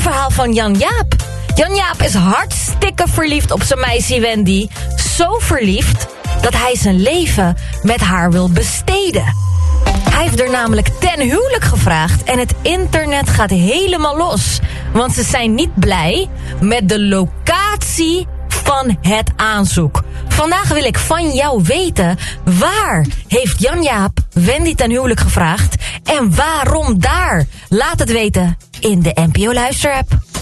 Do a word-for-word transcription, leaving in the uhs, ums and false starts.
verhaal van Jan Jaap. Jan Jaap is hartstikke verliefd op zijn meisje Wendy. Zo verliefd dat hij zijn leven met haar wil besteden. Hij heeft er namelijk ten huwelijk gevraagd en het internet gaat helemaal los. Want ze zijn niet blij met de locatie van het aanzoek. Vandaag wil ik van jou weten, waar heeft Jan Jaap Wendy ten huwelijk gevraagd en waarom daar? Laat het weten in de N P O Luisterapp.